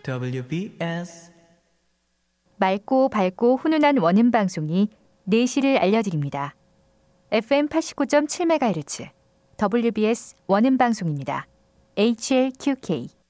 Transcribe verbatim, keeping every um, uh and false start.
더블유비에스 맑고 밝고 훈훈한 원음 방송이 내시를 알려드립니다. 에프엠 팔십구 점 칠 메가헤르츠 더블유비에스 원음 방송입니다. 에이치엘큐케이